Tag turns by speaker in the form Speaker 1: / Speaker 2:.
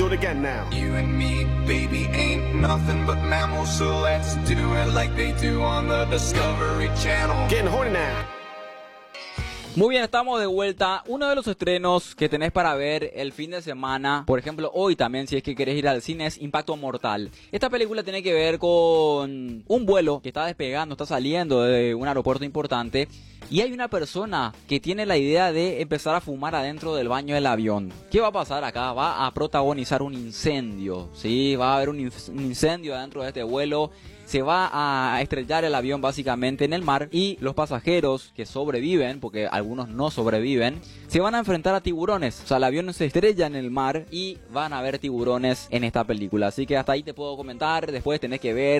Speaker 1: do it again now.
Speaker 2: You and me, baby, ain't nothing but mammals, so let's do it like they do on the Discovery Channel.
Speaker 1: Getting horny now.
Speaker 3: Muy bien, estamos de vuelta. Uno de los estrenos que tenés para ver el fin de semana, por ejemplo hoy también, si es que querés ir al cine, es Impacto Mortal. Esta película tiene que ver con un vuelo que está despegando, está saliendo de un aeropuerto importante, y hay una persona que tiene la idea de empezar a fumar adentro del baño del avión. ¿Qué va a pasar acá? Va a protagonizar un incendio, ¿sí? Va a haber un incendio adentro de este vuelo. Se va a estrellar el avión básicamente en el mar, y los pasajeros que sobreviven, porque algunos no sobreviven, se van a enfrentar a tiburones. O sea, el avión se estrella en el mar y van a haber tiburones en esta película. Así que hasta ahí te puedo comentar. Después tenés que ver